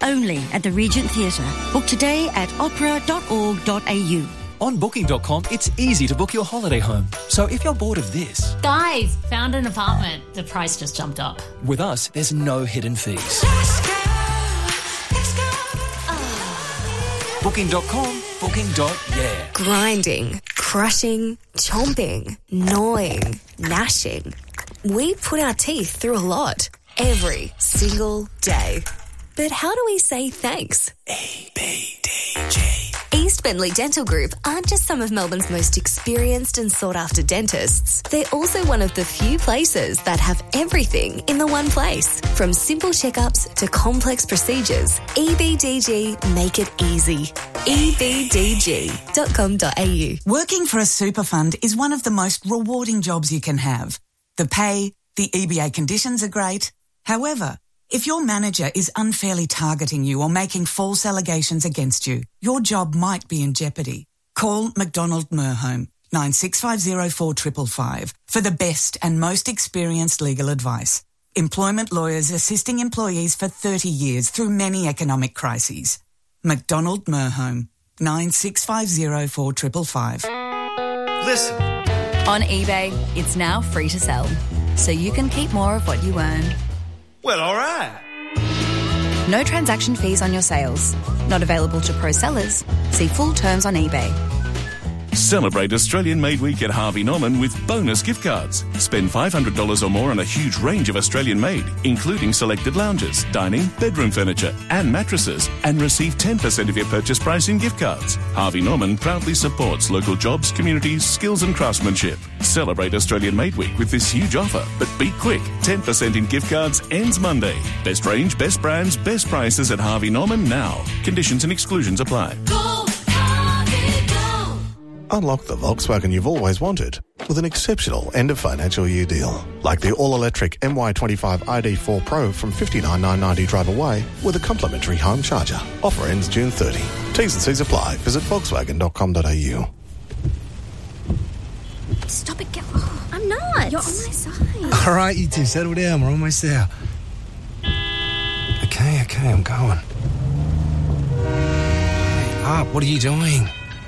only at the Regent Theatre. Book today at opera.org.au. On Booking.com, it's easy to book your holiday home. So if you're bored of this... Guys, found an apartment. The price just jumped up. With us, there's no hidden fees. Booking.com, booking.yeah. Grinding, crushing, chomping, gnawing, gnashing. We put our teeth through a lot. Every single day. But how do we say thanks? EBDG. East Bentley Dental Group aren't just some of Melbourne's most experienced and sought-after dentists. They're also one of the few places that have everything in the one place. From simple checkups to complex procedures, EBDG make it easy. ebdg.com.au. Working for a super fund is one of the most rewarding jobs you can have. The pay, the EBA conditions are great. However, if your manager is unfairly targeting you or making false allegations against you, your job might be in jeopardy. Call McDonald Merhome 9650 4555 for the best and most experienced legal advice. Employment lawyers assisting employees for 30 years through many economic crises. McDonald Merhome 9650 4555. Listen. On eBay, it's now free to sell, so you can keep more of what you earn. Well, all right. No transaction fees on your sales. Not available to pro sellers. See full terms on eBay. Celebrate Australian Made Week at Harvey Norman with bonus gift cards. Spend $500 or more on a huge range of Australian made, including selected lounges, dining, bedroom furniture and mattresses, and receive 10% of your purchase price in gift cards. Harvey Norman proudly supports local jobs, communities, skills and craftsmanship. Celebrate Australian Made Week with this huge offer, but be quick. 10% in gift cards ends Monday. Best range, best brands, best prices at Harvey Norman now. Conditions and exclusions apply. Unlock the Volkswagen you've always wanted with an exceptional end-of-financial-year deal. Like the all-electric MY25 ID4 Pro from $59,990 drive away with a complimentary home charger. Offer ends June 30. T's and C's apply. Visit volkswagen.com.au. Stop it, girl. Oh, I'm not. You're on my side. All right, you two, settle down. We're almost there. Okay, I'm going. Hey, up. What are you doing?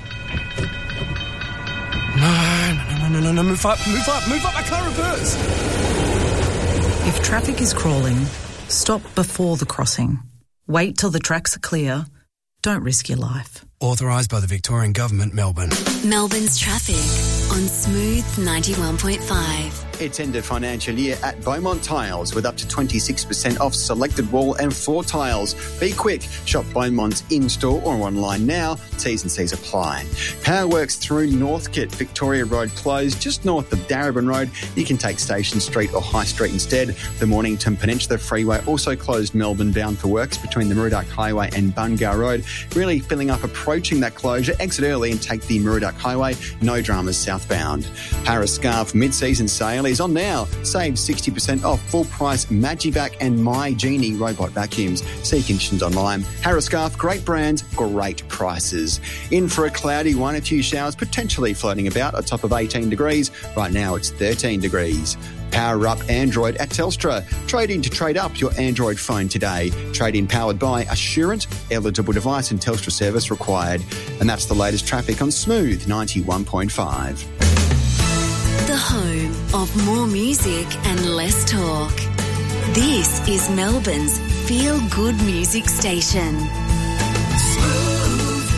No, move up, I can't reverse. If traffic is crawling, stop before the crossing. Wait till the tracks are clear. Don't risk your life. Authorised by the Victorian Government, Melbourne. Melbourne's traffic on Smooth 91.5. It's end of financial year at Beaumont Tiles with up to 26% off selected wall and floor tiles. Be quick. Shop Beaumont's in-store or online now. T's and C's apply. Power works through Northcote. Victoria Road closed just north of Darebin Road. You can take Station Street or High Street instead. The Mornington Peninsula Freeway also closed Melbourne bound for works between the Murdoch Highway and Bungar Road. Really filling up approaching that closure. Exit early and take the Murdoch Highway. No dramas southbound. Paris Scarf mid-season sale is on now. Save 60% off full price Magivac and My Genie robot vacuums. See conditions online. Harris Scarf, great brands, great prices. In for a cloudy 1 or 2 showers, potentially floating about, a top of 18 degrees. Right now it's 13 degrees. Power up Android at Telstra. Trade in to trade up your Android phone today. Trade in powered by Assurant. Eligible device and Telstra service required. And that's the latest traffic on Smooth 91.5. The home of more music and less talk. This is Melbourne's feel-good music station. Smooth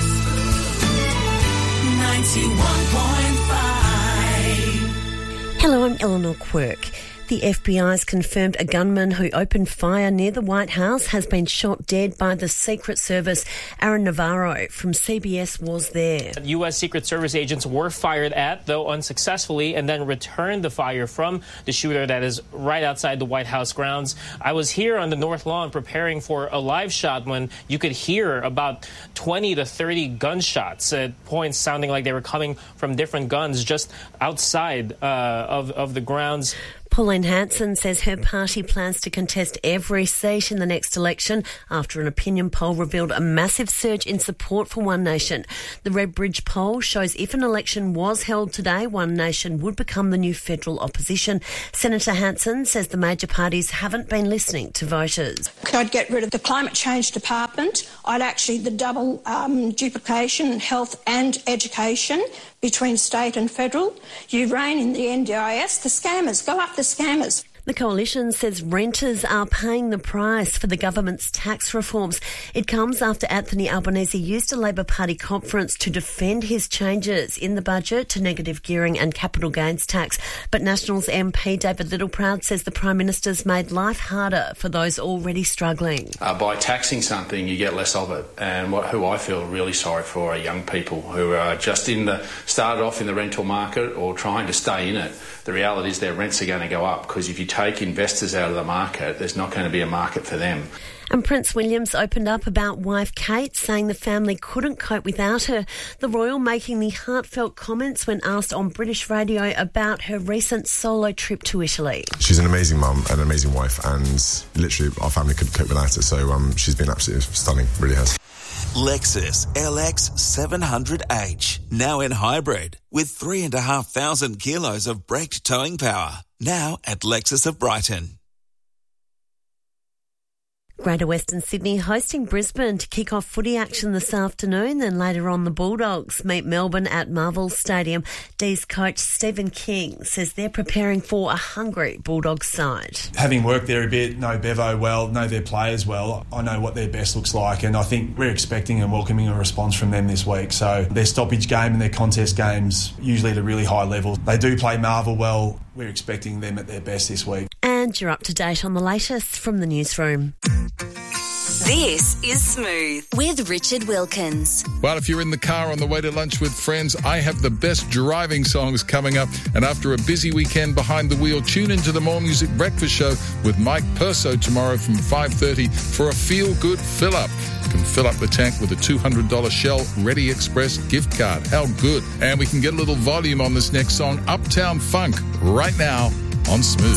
91.5. Hello, I'm Eleanor Quirk. The FBI's confirmed a gunman who opened fire near the White House has been shot dead by the Secret Service. Aaron Navarro from CBS was there. U.S. Secret Service agents were fired at, though unsuccessfully, and then returned the fire from the shooter that is right outside the White House grounds. I was here on the North Lawn preparing for a live shot when you could hear about 20 to 30 gunshots at points sounding like they were coming from different guns just outside of the grounds. Pauline Hanson says her party plans to contest every seat in the next election after an opinion poll revealed a massive surge in support for One Nation. The Redbridge poll shows if an election was held today, One Nation would become the new federal opposition. Senator Hanson says the major parties haven't been listening to voters. I'd get rid of the Climate Change Department. I'd actually the double duplication, health and education between state and federal. You rein in the NDIS, the scammers, go after scammers. The Coalition says renters are paying the price for the government's tax reforms. It comes after Anthony Albanese used a Labor Party conference to defend his changes in the budget to negative gearing and capital gains tax. But Nationals MP David Littleproud says the Prime Minister's made life harder for those already struggling. By taxing something, you get less of it. And who I feel really sorry for are young people who are just started off in the rental market or trying to stay in it. The reality is their rents are going to go up because if you take investors out of the market, there's not going to be a market for them. And Prince William's opened up about wife Kate, saying the family couldn't cope without her. The royal making the heartfelt comments when asked on British radio about her recent solo trip to Italy. She's an amazing mum and an amazing wife, and literally our family couldn't cope without her, so she's been absolutely stunning, really has. Lexus LX 700H, now in hybrid, with 3,500 kilos of braked towing power. Now at Lexus of Brighton. Greater Western Sydney hosting Brisbane to kick off footy action this afternoon. Then later on, the Bulldogs meet Melbourne at Marvel Stadium. D's coach Stephen King says they're preparing for a hungry Bulldogs side. Having worked there a bit, know Bevo well, know their players well, I know what their best looks like, and I think we're expecting and welcoming a response from them this week. So their stoppage game and their contest games, usually at a really high level. They do play Marvel well. We're expecting them at their best this week. And you're up to date on the latest from the newsroom. This is Smooth with Richard Wilkins. Well, if you're in the car on the way to lunch with friends, I have the best driving songs coming up. And after a busy weekend behind the wheel, tune into the More Music Breakfast Show with Mike Perso tomorrow from 5:30 for a feel-good fill-up. You can fill up the tank with a $200 Shell Ready Express gift card. How good. And we can get a little volume on this next song, Uptown Funk, right now on Smooth.